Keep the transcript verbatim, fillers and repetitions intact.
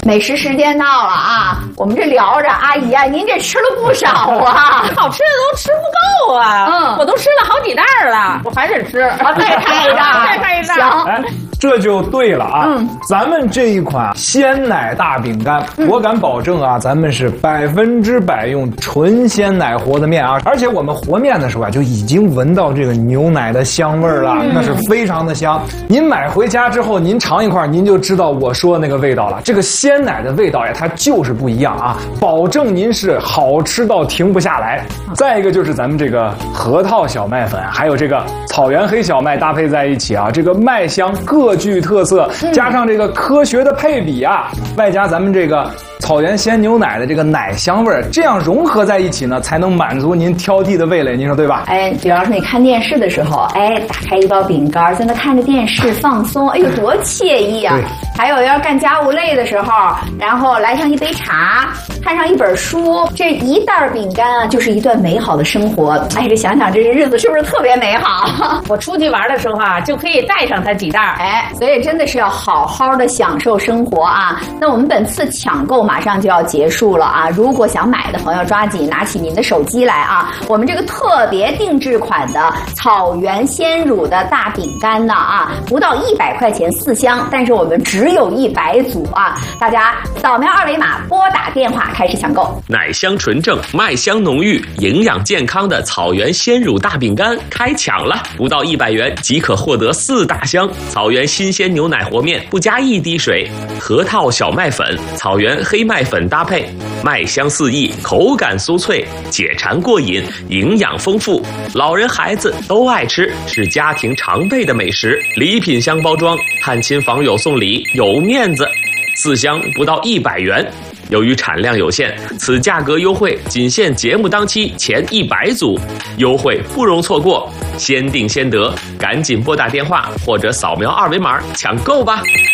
美食时间到了啊！我们这聊着，阿姨啊，您这吃了不少啊， 好吃的都吃不够啊！嗯，我都吃了好几袋了，我还得吃， 啊，再开一袋， 再开一袋。 行， 哎，这就对了啊！嗯，咱们这一款鲜奶大饼干，嗯、我敢保证啊，咱们是百分之百用纯鲜奶和的面啊，而且我们和面的时候啊，就已经闻到这个牛奶的香味了，嗯、那是非常的香。您买回家之后，您尝一块，您就知道我说的那个味道了。这个鲜奶的味道呀，它就是不一样啊，保证您是好吃到停不下来。再一个就是咱们这个核桃小麦粉，还有这个草原黑小麦搭配在一起啊，这个麦香各具特色，加上这个科学的配比啊，外加咱们这个草原鲜牛奶的这个奶香味儿，这样融合在一起呢，才能满足您挑剔的味蕾，您说对吧？ 哎，比方说你看电视的时候，哎，打开一包饼干，在那看着电视放松，哎呦多惬意啊！还有要干家务累的时候，然后来上一杯茶，看上一本书，这一袋饼干啊，就是一段美好的生活。哎，这想想这日子是不是特别美好？ 我出去玩的时候啊，就可以带上它几袋。 哎，所以真的是要好好的享受生活啊！那我们本次抢购马上就要结束了啊！如果想买的朋友，抓紧拿起您的手机来啊！我们这个特别定制款的草原鲜乳的大饼干呢啊，不到一百块钱四箱，但是我们只有一百组啊！大家扫描二维码，拨打电话开始抢购。 奶香纯正，麦香浓郁，营养健康的草原鲜乳大饼干开抢了！不到一百元即可获得四大箱草原新鲜牛奶和面，不加一滴水，核桃小麦粉、草原黑麦粉搭配，麦香四溢，口感酥脆，解馋过瘾，营养丰富，老人孩子都爱吃，是家庭常备的美食。礼品箱包装，探亲访友送礼有面子。四箱不到一百元。由于产量有限，此价格优惠仅限节目当期前一百组，优惠不容错过，先订先得，赶紧拨打电话或者扫描二维码抢购吧。